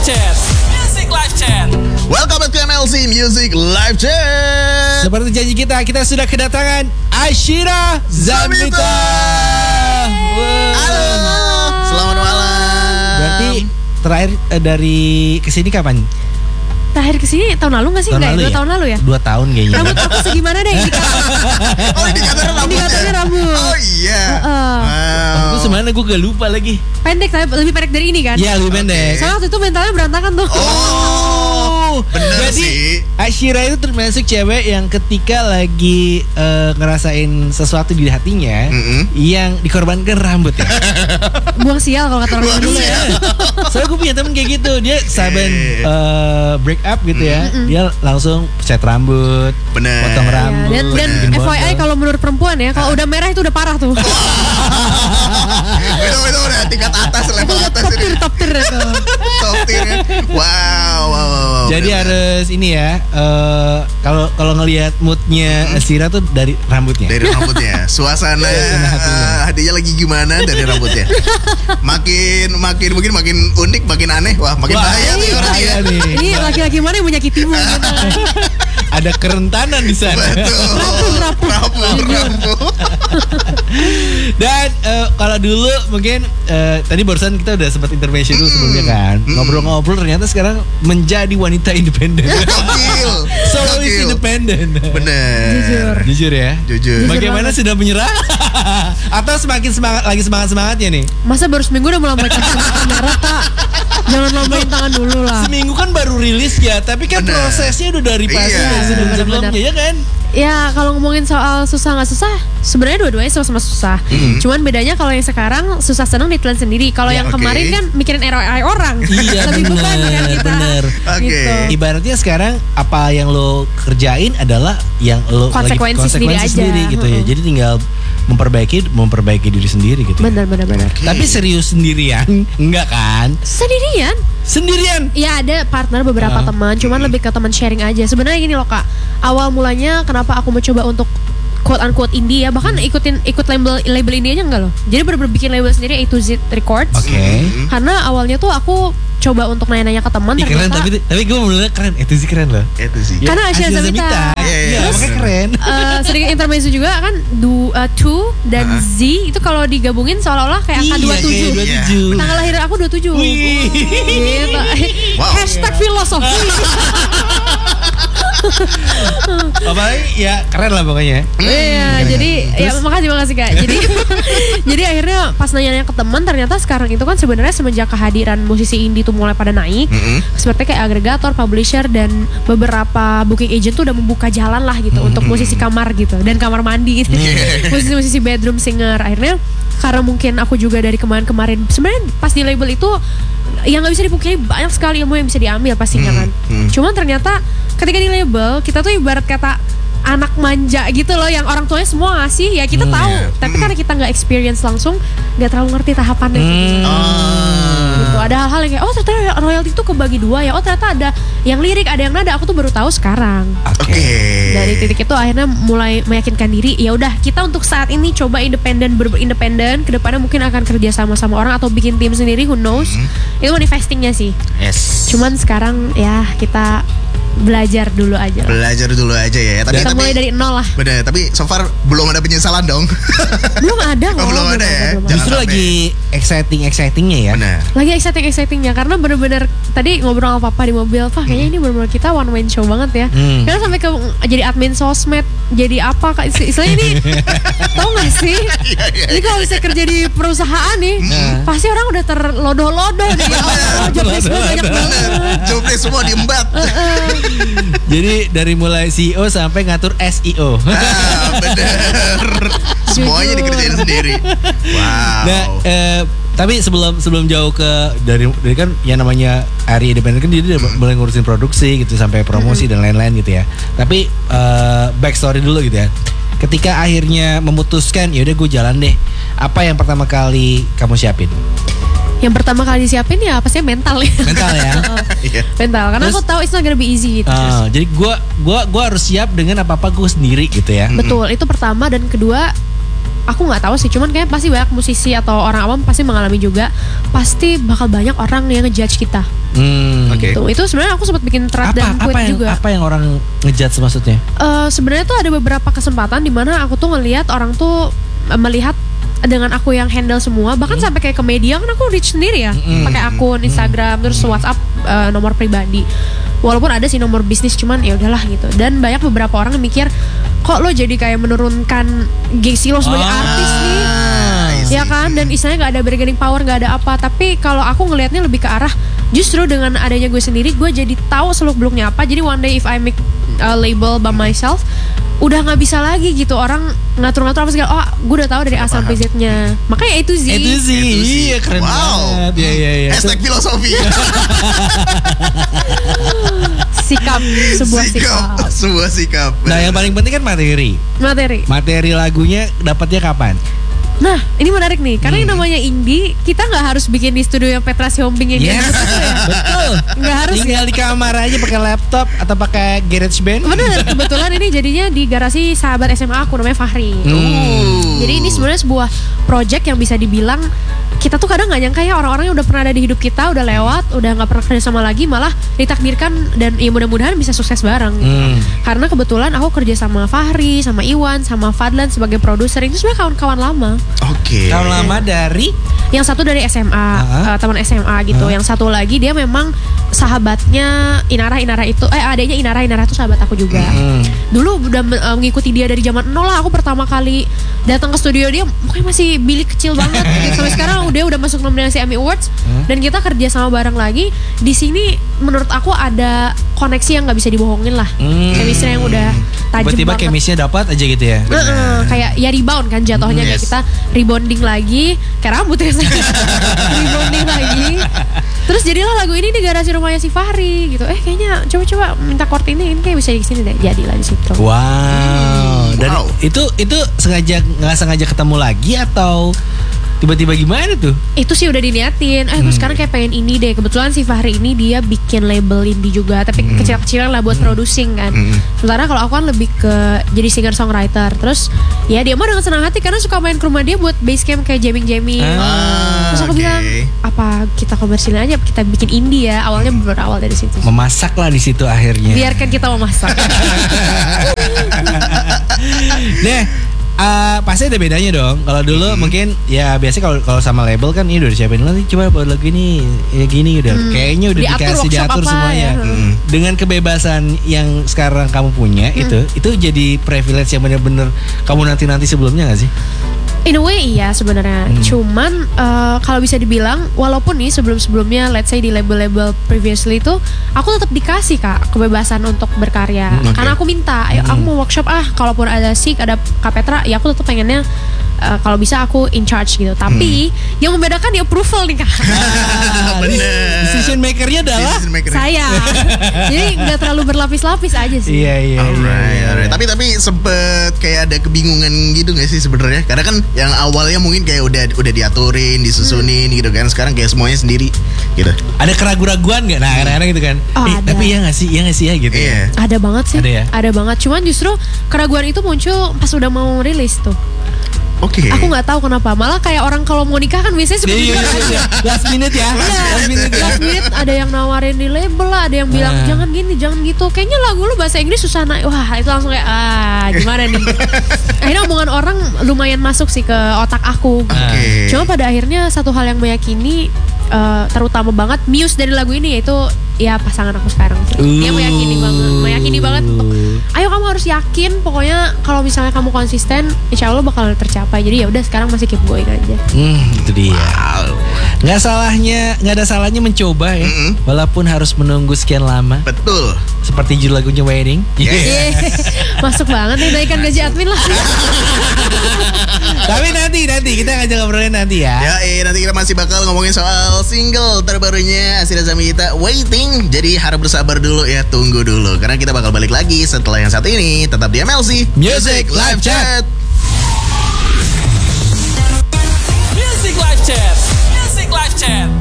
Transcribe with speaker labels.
Speaker 1: Chat. Music Live Chat.
Speaker 2: Welcome back to MLC Music Live Chat.
Speaker 3: Seperti janji kita sudah kedatangan Ashira Zamita.
Speaker 2: Halo. Selamat malam.
Speaker 3: Berarti terakhir dari kesini kapan?
Speaker 4: Terakhir kesini tahun lalu gak sih? Enggak ya? 2 tahun lalu ya?
Speaker 3: 2 tahun kayaknya.
Speaker 4: Rambut aku segimana deh indikator.
Speaker 2: Oh, indikatornya rambut.
Speaker 4: Indikatornya rambut.
Speaker 2: Oh iya. Wow.
Speaker 3: Itu sebenarnya gue gak lupa lagi.
Speaker 4: Pendek tapi lebih pendek dari ini kan?
Speaker 3: Iya lebih pendek.
Speaker 4: Soalnya waktu itu mentalnya berantakan tuh.
Speaker 2: Oh, bener
Speaker 3: Jadi,
Speaker 2: sih.
Speaker 3: Ashira itu termasuk cewek yang ketika lagi ngerasain sesuatu di hatinya, yang dikorbankan rambut ya.
Speaker 4: Buang sial kalau kata orang dulu ya.
Speaker 3: Soalnya gue punya temen kayak gitu, dia saben break up gitu ya, dia langsung cat rambut,
Speaker 2: Bener.
Speaker 3: potong rambut.
Speaker 4: Dan
Speaker 3: bikin
Speaker 4: FYI
Speaker 3: bondo.
Speaker 4: kalau menurut perempuan ya, kalau udah merah itu udah parah tuh.
Speaker 2: Itu udah tingkat atas, level atas ini.
Speaker 4: Top tier itu.
Speaker 2: Top tier ya. Wow.
Speaker 3: Jadi harus ini ya, kalau ngelihat moodnya Ashira tuh dari rambutnya.
Speaker 2: Dari rambutnya, suasana hatinya lagi gimana dari rambutnya. Makin mungkin makin unik, makin aneh, makin bahaya nih orang ya.
Speaker 4: Ini laki-laki mana yang menyakitimu gitu.
Speaker 3: Ada kerentanan di sana.
Speaker 2: Betul. Rapuh.
Speaker 3: Dan kalau dulu mungkin tadi barusan kita udah sempat intervention dulu sebelumnya kan, ngobrol-ngobrol ternyata sekarang menjadi wanita independen.
Speaker 2: Gokil.
Speaker 3: Solois independen.
Speaker 2: Bener.
Speaker 3: Jujur ya.
Speaker 2: Jujur.
Speaker 3: Bagaimana sudah menyerah? Atau semakin semangatnya nih?
Speaker 4: Masa baru seminggu udah melambaikan merah Kak? Jangan lambain tangan dulu lah.
Speaker 3: Seminggu kan baru rilis ya, tapi kan
Speaker 2: Bener.
Speaker 3: prosesnya udah dari pasti
Speaker 2: Iya.
Speaker 3: sebelum-sebelumnya ya kan?
Speaker 4: Ya kalau ngomongin soal susah nggak susah, sebenarnya dua-duanya sama-sama susah. Cuman bedanya kalau yang sekarang susah senang ditelan sendiri. Kalau yang
Speaker 2: oke.
Speaker 4: kemarin kan mikirin ROI orang.
Speaker 3: Iya,
Speaker 4: Lebih beban kan kita.
Speaker 3: bener.
Speaker 2: Oke.
Speaker 4: Gitu.
Speaker 3: Ibaratnya sekarang apa yang lo kerjain adalah yang lo
Speaker 4: Konsekuensi sendiri aja.
Speaker 3: gitu ya. Jadi tinggal memperbaiki diri sendiri gitu.
Speaker 4: Benar.
Speaker 3: Tapi serius sendirian enggak kan? Sendirian.
Speaker 4: Ya ada partner beberapa teman, cuman lebih ke teman sharing aja. Sebenarnya gini loh Kak, awal mulanya kenapa aku mencoba untuk quote unquote indie ya, bahkan ikut label indie aja enggak loh. Jadi bener-bener bikin label sendiri, A2Z Records.
Speaker 3: Oke.
Speaker 4: Karena awalnya tuh aku coba untuk nanya-nanya ke teman,
Speaker 3: Keren
Speaker 4: ternyata
Speaker 3: tapi gue menurut keren. Itu sih keren loh.
Speaker 2: Itu sih.
Speaker 4: Karena Ashira Zamita.
Speaker 3: Iya, makanya keren.
Speaker 4: Sedikit intermezzo juga kan, 2 dan Z itu kalau digabungin seolah-olah kayak angka 27.
Speaker 3: 27.
Speaker 4: Tanggal lahir aku 27.
Speaker 3: Wih.
Speaker 4: Gitu.
Speaker 2: Wow.
Speaker 4: Hashtag filosofi.
Speaker 3: Apalagi ya keren lah pokoknya.
Speaker 4: Iya, jadi ya makasih Kak. Jadi akhirnya pas nanya-nanya ke teman, ternyata sekarang itu kan sebenarnya semenjak kehadiran musisi indie tuh mulai pada naik, seperti kayak agregator, publisher dan beberapa booking agent tuh udah membuka jalan lah gitu untuk musisi kamar gitu dan kamar mandi gitu. Musisi bedroom singer. Akhirnya karena mungkin aku juga dari kemarin sebenarnya pas di label itu yang nggak bisa dipungkiri banyak sekali ilmu yang bisa diambil pastinya kan. Cuman ternyata ketika di label kita tuh ibarat kata anak manja gitu loh, yang orang tuanya semua ngasih ya kita tahu, tapi karena kita nggak experience langsung, nggak terlalu ngerti tahapannya gitu. Ada hal-hal yang kayak ternyata royalti itu kebagi 2 ya, ternyata ada yang lirik, ada yang nada, aku tuh baru tahu sekarang.
Speaker 2: Oke.
Speaker 4: Dari titik itu akhirnya mulai meyakinkan diri, ya udah kita untuk saat ini coba independen, berindependen, kedepannya mungkin akan kerja sama orang atau bikin tim sendiri, who knows. Itu manifestingnya sih.
Speaker 2: Yes.
Speaker 4: Cuman sekarang ya kita belajar dulu aja lah.
Speaker 2: Ya.
Speaker 4: Kita mulai dari nol lah.
Speaker 2: Bener, tapi so far belum ada penyesalan dong.
Speaker 4: Belum ada kok.
Speaker 2: Belum ada ya.
Speaker 4: belum ada.
Speaker 3: Justru
Speaker 2: Jangan
Speaker 3: lagi excitingnya ya.
Speaker 2: Bener.
Speaker 4: Lagi excitingnya karena bener-bener tadi ngobrol sama papa di mobil, Pak kayaknya ini bener-bener kita one man show banget ya. Karena sampai ke jadi admin sosmed, jadi apa Kak istilahnya ini tau gak sih? Ini kalau bisa kerja di perusahaan nih, pasti orang udah terlodoh-lodoh nih. Jobdesk gue banyak banget.
Speaker 2: Jobdesk semua diembat.
Speaker 3: Jadi dari mulai CEO sampai ngatur SEO.
Speaker 2: Bener. Semuanya dikerjain sendiri. Wow.
Speaker 3: Nah, tapi sebelum jauh ke dari kan yang namanya Ari Independen kan dia udah mulai ngurusin produksi gitu sampai promosi dan lain-lain gitu ya. Tapi backstory dulu gitu ya. Ketika akhirnya memutuskan ya udah gue jalan deh. Apa yang pertama kali kamu siapin?
Speaker 4: Yang pertama kali disiapin ya pastinya mental ya.
Speaker 3: Mental ya.
Speaker 4: Mental, karena
Speaker 3: Terus,
Speaker 4: aku tahu it's not gonna be easy gitu.
Speaker 3: Jadi gue harus siap dengan apa gue sendiri gitu ya.
Speaker 4: Betul, itu pertama. Dan kedua, aku nggak tahu sih, cuman kayak pasti banyak musisi atau orang awam pasti mengalami juga, pasti bakal banyak orang yang ngejudge kita.
Speaker 2: Oke.
Speaker 4: Itu sebenarnya aku sempat bikin thread dan tweet juga.
Speaker 3: Apa yang orang ngejudge maksudnya?
Speaker 4: Sebenarnya tuh ada beberapa kesempatan di mana aku tuh ngelihat orang tuh melihat dengan aku yang handle semua, bahkan sampai kayak ke media kan aku reach sendiri ya, pakai akun Instagram, terus WhatsApp, nomor pribadi. Walaupun ada sih nomor bisnis, cuman ya udahlah gitu. Dan banyak beberapa orang yang mikir, kok lo jadi kayak menurunkan gengsi lo sebagai artis nih, ya kan? Dan istilahnya nggak ada bargaining power, nggak ada apa. Tapi kalau aku ngelihatnya lebih ke arah, justru dengan adanya gue sendiri, gue jadi tahu seluk beluknya apa. Jadi one day if I make a label by myself, udah nggak bisa lagi gitu orang ngatur-ngatur apa segala. Oh, gue udah tahu dari A sampai Z-nya. Makanya itu sih.
Speaker 3: Iya, keren banget. Iya.
Speaker 2: Hashtag filosofi.
Speaker 4: Sikap, sebuah sikap.
Speaker 3: Nah, yang paling penting kan materi lagunya dapatnya kapan?
Speaker 4: Nah, ini menarik nih, karena yang namanya indie, kita nggak harus bikin di studio yang Petra Sihombing yang
Speaker 3: Yes, betul.
Speaker 4: Nggak harus.
Speaker 3: Tinggal di kamar aja pakai laptop atau pakai GarageBand.
Speaker 4: Bener, kebetulan ini jadinya di garasi sahabat SMA aku namanya Fahri. Jadi ini sebenarnya sebuah project yang bisa dibilang kita tuh kadang nggak nyangka ya orang-orang yang udah pernah ada di hidup kita udah lewat, udah nggak pernah kerja sama lagi, malah ditakdirkan dan ya mudah-mudahan bisa sukses bareng. Karena kebetulan aku kerja sama Fahri, sama Iwan, sama Fadlan sebagai produser. Itu sebenarnya kawan-kawan lama.
Speaker 2: Oke.
Speaker 3: Kawan lama dari
Speaker 4: yang satu dari SMA, teman SMA gitu. Yang satu lagi dia memang sahabatnya Inara itu, adanya Inara itu sahabat aku juga. Dulu udah mengikuti dia dari zaman nol lah. Aku pertama kali datang ke studio dia, mukanya masih bilik kecil banget. Sampai sekarang dia udah masuk nominasi Emmy Awards dan kita kerja sama bareng lagi. Di sini menurut aku ada koneksi yang nggak bisa dibohongin lah. Chemistry yang udah tajam
Speaker 3: tiba-tiba
Speaker 4: banget.
Speaker 3: chemistry dapat aja gitu ya.
Speaker 4: Kayak ya rebound kan jatuhnya, kayak kita rebonding lagi kayak rambut ya. Rebonding lagi. Terus jadilah lagu ini di garasi rumahnya si Fahri gitu. Kayaknya coba-coba minta chord ini kayak bisa di sini deh. Jadilah di situ.
Speaker 3: Wow. Dan itu sengaja nggak sengaja ketemu lagi atau tiba-tiba gimana tuh? Itu
Speaker 4: sih udah diniatin. Gue sekarang kayak pengen ini deh. Kebetulan si Fahri ini dia bikin label indie juga, tapi kecil-kecilan lah buat producing kan. Sementara kalau aku kan lebih ke jadi singer songwriter. Terus ya dia mah dengan senang hati karena suka main ke rumah dia buat base camp kayak jamming. Terus aku bilang, apa kita komersilin aja, kita bikin indie ya. Awalnya berawal dari situ.
Speaker 3: Memasak lah di situ akhirnya.
Speaker 4: Biarkan kita memasak.
Speaker 3: Deh. Pasti ada bedanya dong. Kalau dulu mungkin ya biasanya kalau sama label kan ini udah disiapin nih, coba buat lagu ini ya gini udah kayaknya udah diatur semuanya. Dengan kebebasan yang sekarang kamu punya itu jadi privilege yang benar-benar kamu nanti sebelumnya nggak sih?
Speaker 4: In a way iya sebenarnya. Cuman kalau bisa dibilang walaupun nih sebelum-sebelumnya let's say di label-label previously itu aku tetap dikasih Kak kebebasan untuk berkarya. Karena aku minta, ayo aku mau workshop kalaupun ada SIK, ada Kak Petra, ya aku tetap pengennya kalau bisa aku in charge gitu. Tapi yang membedakan di approval nih Kak.
Speaker 3: Decision makernya adalah
Speaker 4: saya. Jadi nggak terlalu berlapis-lapis aja sih.
Speaker 3: Iya.
Speaker 2: Alright. Tapi sempet kayak ada kebingungan gitu nggak sih sebenarnya? Karena kan yang awalnya mungkin kayak udah diaturin, disusunin gitu kan. Sekarang kayak semuanya sendiri gitu. Ada
Speaker 3: keraguan-raguan nggak? Nah, kadang-kadang gitu kan. Tapi ya nggak sih ya gitu.
Speaker 2: Iya.
Speaker 4: Ada banget sih.
Speaker 3: Ada ya?
Speaker 4: Ada banget. Cuman justru keraguan itu muncul pas udah mau rilis tuh.
Speaker 2: Oke.
Speaker 4: Aku nggak tahu kenapa. Malah kayak orang kalau mau nikah kan biasanya suka
Speaker 3: Iya. Last minute ya.
Speaker 4: Last minute ada yang nawarin di label lah, ada yang bilang jangan gini, jangan gitu. Kayaknya lagu lu bahasa Inggris susah Wah, itu langsung kayak gimana nih. Akhirnya omongan orang lumayan masuk sih ke otak aku. Cuma pada akhirnya satu hal yang meyakini terutama banget Muse dari lagu ini yaitu ya pasangan aku sekarang sih. Dia meyakini banget untuk ayo kamu harus yakin, pokoknya kalau misalnya kamu konsisten insya Allah bakal tercapai. Jadi ya udah sekarang masih keep going aja.
Speaker 3: Itu dia. Nggak ada salahnya mencoba ya, walaupun harus menunggu sekian lama.
Speaker 2: Betul.
Speaker 3: Seperti judul lagunya Wedding.
Speaker 4: Masuk banget nih naikan gaji admin lah.
Speaker 3: Tapi nanti kita ngajak ngobrolin nanti ya.
Speaker 2: Nanti kita masih bakal ngomongin soal single terbarunya Asira Zamita, Waiting. Jadi harap bersabar dulu ya, tunggu dulu karena kita bakal balik lagi setelah yang satu ini. Tetap di MLC
Speaker 3: Music Live Chat.
Speaker 1: Music Live Chat.